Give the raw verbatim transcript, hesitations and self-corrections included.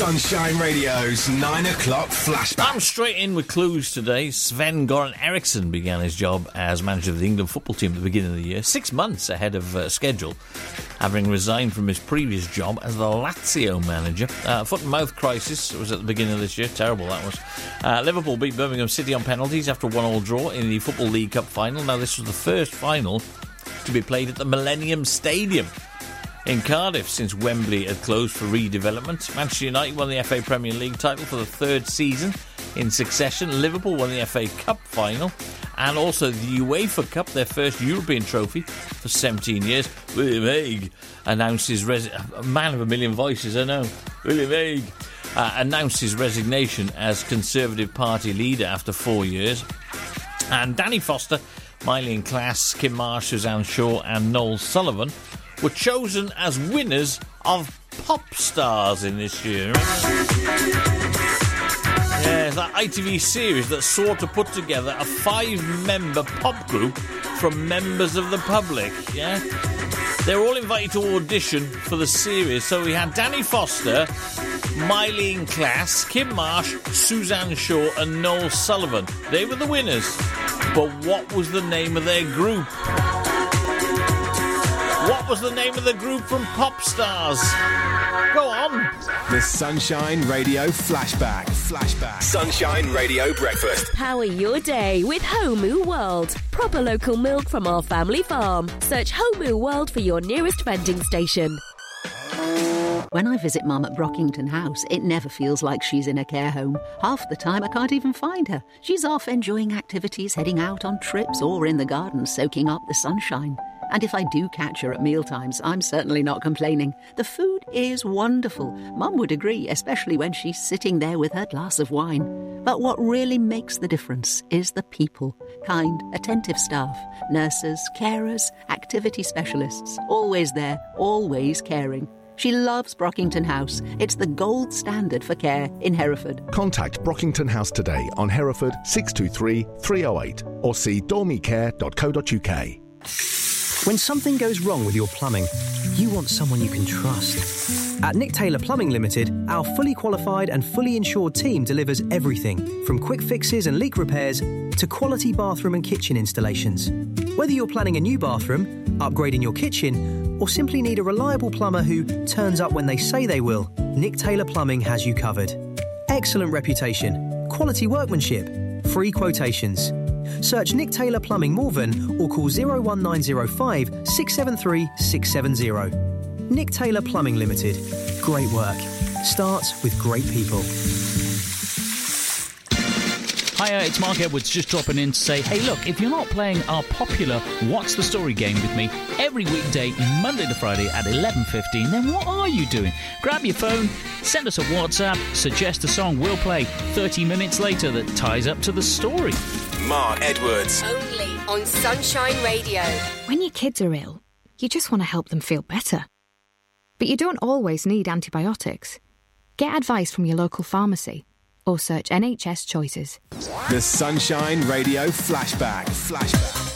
Sunshine Radio's nine o'clock flashback. I'm straight in with clues today. Sven-Göran Eriksson began his job as manager of the England football team at the beginning of the year, six months ahead of uh, schedule, having resigned from his previous job as the Lazio manager. Uh, foot and mouth crisis was at the beginning of this year. Terrible that was. Uh, Liverpool beat Birmingham City on penalties after a one-all draw in the Football League Cup final. Now, this was the first final to be played at the Millennium Stadium in Cardiff since Wembley had closed for redevelopment. Manchester United won the F A Premier League title for the third season in succession. Liverpool won the F A Cup final and also the UEFA Cup, their first European trophy for seventeen years. William Hague announced his res- a man of a million voices, I know. William Hague uh, announced his resignation as Conservative Party leader after four years. And Danny Foster, Myleene Klass, Kim Marsh, Suzanne Shaw and Noel Sullivan were chosen as winners of Pop Stars in this year. Yeah, that I T V series that sought to put together a five-member pop group from members of the public, yeah? They were all invited to audition for the series, so we had Danny Foster, Myleene Klass, Kim Marsh, Suzanne Shaw and Noel Sullivan. They were the winners. But what was the name of their group? What was the name of the group from Pop Stars? Go on. The Sunshine Radio Flashback. Flashback. Sunshine Radio Breakfast. Power your day with Homu World. Proper local milk from our family farm. Search Homu World for your nearest vending station. When I visit Mum at Brockington House, it never feels like she's in a care home. Half the time I can't even find her. She's off enjoying activities, heading out on trips or in the garden soaking up the sunshine. And if I do catch her at mealtimes, I'm certainly not complaining. The food is wonderful. Mum would agree, especially when she's sitting there with her glass of wine. But what really makes the difference is the people. Kind, attentive staff, nurses, carers, activity specialists. Always there, always caring. She loves Brockington House. It's the gold standard for care in Hereford. Contact Brockington House today on Hereford six two three, three oh eight or see dormicare dot co dot uk. When something goes wrong with your plumbing, you want someone you can trust. At Nick Taylor Plumbing Limited, our fully qualified and fully insured team delivers everything from quick fixes and leak repairs to quality bathroom and kitchen installations. Whether you're planning a new bathroom, upgrading your kitchen, or simply need a reliable plumber who turns up when they say they will, Nick Taylor Plumbing has you covered. Excellent reputation, quality workmanship, free quotations. Search Nick Taylor Plumbing Morven or call oh one nine oh five, six seven three, six seven oh. Nick Taylor Plumbing Limited. Great work. Starts with great people. Hiya, it's Mark Edwards just dropping in to say, hey look, if you're not playing our popular What's the Story game with me every weekday, Monday to Friday at eleven fifteen, then what are you doing? Grab your phone, send us a WhatsApp, suggest a song we'll play thirty minutes later that ties up to the story. Mark Edwards. Only on Sunshine Radio. When your kids are ill, you just want to help them feel better. But you don't always need antibiotics. Get advice from your local pharmacy or search N H S Choices. The Sunshine Radio Flashback. Flashback.